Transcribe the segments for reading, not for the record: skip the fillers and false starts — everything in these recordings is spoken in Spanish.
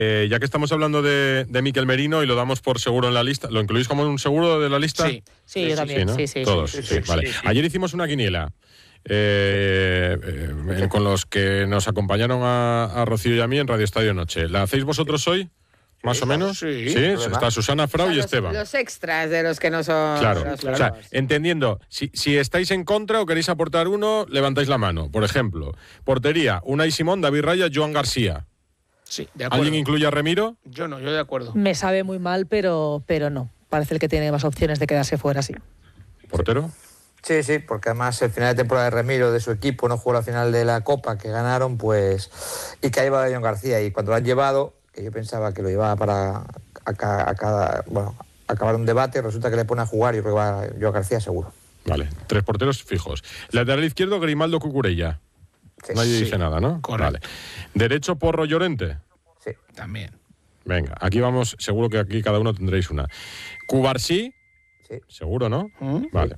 Ya que estamos hablando de Mikel Merino y lo damos por seguro en la lista, ¿lo incluís como un seguro de la lista? Sí, yo también. ¿no? Sí. Todos, Sí. Vale. Ayer hicimos una quiniela con los que nos acompañaron a Rocío y a mí en Radio Estadio Noche. ¿La hacéis vosotros hoy? ¿Más o menos? Sí. Está Susana, Frau y Esteban. Los extras de los que no son... Claro. los O sea, buenos. entendiendo, si estáis en contra o queréis aportar uno, levantáis la mano. Por ejemplo, portería, Unai Simón, David Raya, Joan García. Sí, de acuerdo. ¿Alguien incluye a Remiro? Yo no, yo de acuerdo. Me sabe muy mal, pero no. Parece el que tiene más opciones de quedarse fuera, sí. ¿Portero? Sí, porque además el final de temporada de Remiro, de su equipo, no jugó la final de la Copa que ganaron, pues, y que ha llevado a Joan García. Y cuando lo han llevado, que yo pensaba que lo llevaba para acabar un debate, resulta que le pone a jugar y yo creo que va Joan García seguro. Vale, 3 porteros fijos. Lateral izquierdo, Grimaldo, Cucurella. Sí. Nadie dice nada, ¿no? Correcto. Vale. Derecho, Porro, Llorente. Sí. También. Venga, aquí vamos, seguro que aquí cada uno tendréis una. Cubarsí, Sí. seguro, ¿no? ¿Mm? Vale.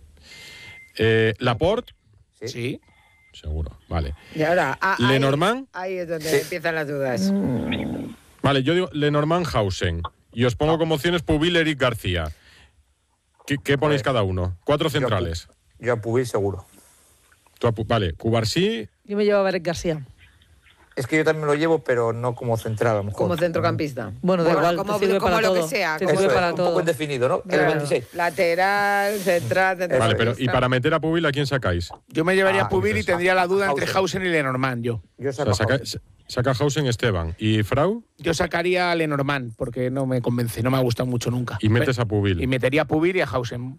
Laporte, Sí. seguro, vale. Y ahora, Lenormand. Ahí es donde Sí. empiezan las dudas. Vale, yo digo Lenormand, Hausen. Y os pongo como opciones Pubil, Eric García. ¿Qué ponéis cada uno? 4 centrales. Yo a Pubil seguro. Vale, Cubarsí. Yo me llevo a Eric García. Es que yo también lo llevo, pero no como central, a lo mejor. Como centrocampista. Bueno, da igual, como, te sirve como para lo todo. que sea. Te como sirve Eso es, para un todo. poco indefinido, ¿no? El Claro. 26. Lateral, central, Vale, pero ¿y centrocampista. para meter a Pubil a quién sacáis? Yo me llevaría a Pubil y entonces, tendría la duda entre Hausen. Hausen y Lenormand, yo. Yo O saco sea, a Hausen. saca Hausen, Esteban. ¿Y Frau? Yo sacaría a Lenormand porque no me convence, no me ha gustado mucho nunca. Y metes a Pubil. Y metería a Pubil y a Hausen.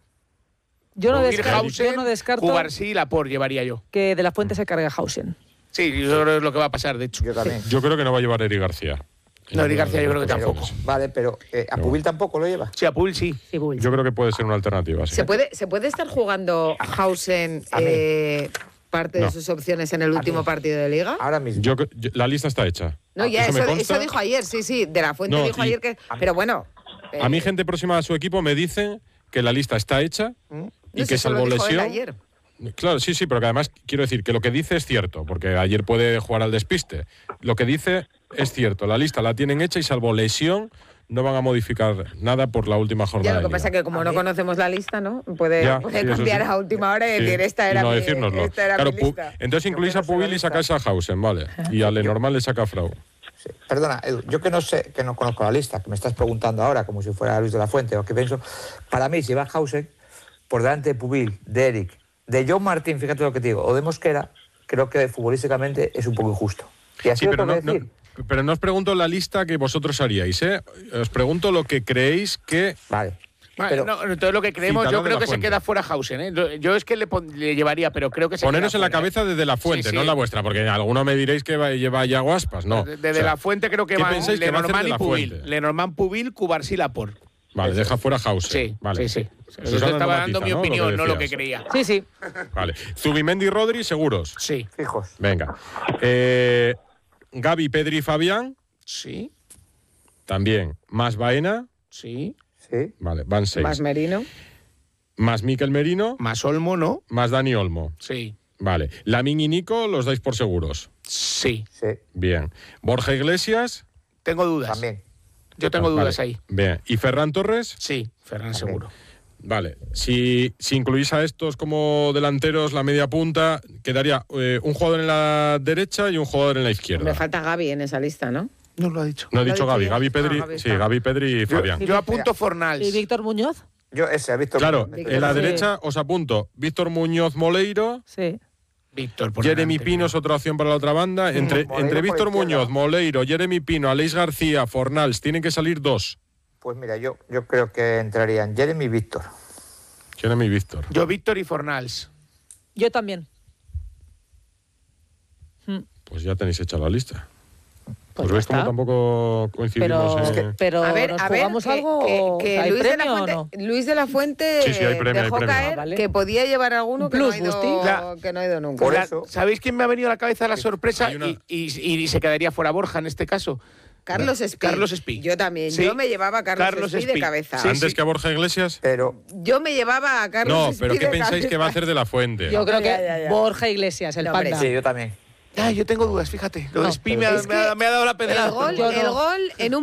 Yo no Pubil, descarto Cubarsí y Laporte llevaría yo. que de la Fuente se cargue a Hausen. Sí, yo creo que es lo que va a pasar, de hecho. Yo también. Yo creo que no va a llevar Eric García. No, Eric García yo creo que Pero- tampoco. Vale, pero ¿a Pubil tampoco lo lleva? Sí, a Pubil sí. Sí, Bull. Yo creo que puede ser una alternativa. Sí. ¿Se puede estar jugando Hausen A mí. parte No. de sus opciones en el último partido de Liga? Ahora mismo. La lista está hecha. No, ya, me consta. eso dijo ayer, sí. De la Fuente No, dijo y- ayer que... Pero bueno... A mí, gente próxima a su equipo me dicen que la lista está hecha y no que sé, eso lo salvo dijo él lesión. ayer. Claro, sí, pero que además quiero decir que lo que dice es cierto, porque ayer puede jugar al despiste. Lo que dice es cierto, la lista la tienen hecha y salvo lesión no van a modificar nada por la última jornada. Ya, lo que de pasa es Liga. que como no conocemos la lista, ¿no? Puede Ya, sí, eso cambiar sí. a última hora y Sí, decir, esta y era no mi decírnoslo. esta era Claro, mi lista. entonces incluís Yo a que no sé Pubil la y sacáis a Hausen, vale. Y a Lenormand le saca a Frau. Sí. Perdona, Edu, yo que no sé, que no conozco la lista, que me estás preguntando ahora como si fuera Luis de la Fuente o qué pienso, para mí si va Hausen por delante de Pubil, de Eric, de John Martín, fíjate lo que te digo, o de Mosquera, creo que futbolísticamente es un poco injusto. Y así Sí, lo pero tengo que decir. pero no os pregunto la lista que vosotros haríais, ¿eh? Os pregunto lo que creéis que... Vale. Vale, Pero- no, entonces lo que creemos, Cítalo yo de creo la que se Fuente. queda fuera Hausen. ¿Eh? Yo es que le llevaría, pero creo que se Poneros queda en la fuera, cabeza desde la fuente, Sí, no sí. la vuestra, porque alguno me diréis que lleva ya guaspas, no. Desde O sea, la Fuente creo que ¿qué van pensáis que va a hacer Lenormand de y la Pubil. Fuente? Lenormand, Pubil, Cubarsí, Laporte. Vale, deja fuera Hausen. Sí, vale. sí. Susana Yo no estaba matiza, dando mi ¿no? opinión, no lo que decías. creía. Sí. Vale. Zubimendi y Rodri, seguros. Sí, Fijos. Venga. Gavi, Pedri y Fabián, sí, también. Más Baena, sí. Sí. vale, van 6. Más Merino. Más Mikel Merino, Más Olmo, ¿no? más Dani Olmo. Sí, Vale. Lamín y Nico los dais por seguros. sí. Sí. Bien. Borja Iglesias, Tengo dudas. También. Yo tengo dudas vale. ahí. Bien. ¿Y Ferran Torres? Sí, Ferran seguro. Vale. Si incluís a estos como delanteros, la media punta, quedaría un jugador en la derecha y un jugador en la izquierda. Me falta Gaby en esa lista, ¿no? No lo ha dicho. No he ¿Lo ha dicho dicho Gavi, ya? Gavi, Pedri, Gavi sí, está. Gavi, Pedri y Fabián. Yo apunto Fornals. ¿Y Víctor Muñoz? Yo ese, a Víctor. Claro, Víctor. en la Sí. derecha os apunto Víctor Muñoz Moleiro, Sí. Víctor, por Jeremy delante. Pino es otra opción para la otra banda. Entre Moleiro por Víctor izquierda. Muñoz, Moleiro, Jeremy Pino, Aleix García, Fornals, tienen que salir 2. Pues mira, yo creo que entrarían Jeremy y Víctor. Jeremy y Víctor. Yo, Víctor y Fornals. Yo también. Pues ya tenéis hecha la lista. Pues Pues ya veis cómo está. tampoco coincidimos en... Pero A ver, ¿nos jugamos algo o ¿hay Luis, de premio la o Fuente, no? Luis de la Fuente Sí, sí, hay premio, dejó hay premio. caer Vale. que podía llevar alguno que, Plus, no ha ido, Busti. que no ha ido nunca. Por eso. ¿Sabéis quién me ha venido a la cabeza la sorpresa? hay una- Y se quedaría fuera Borja en este caso. Carlos Espí. Carlos Espí. Yo también. Sí. Yo me llevaba a Carlos Espí de Espí. cabeza. Sí, ¿Antes que a Borja Iglesias? Pero Yo me llevaba a Carlos No, Espí pero ¿qué de pensáis que va a cabeza. hacer de la Fuente? Yo creo que Ya. Borja Iglesias, el No, hombre, panda. sí, yo también. Yo tengo dudas, fíjate. Lo de No, Spi pero me ha es que dado la pedrada. El gol en un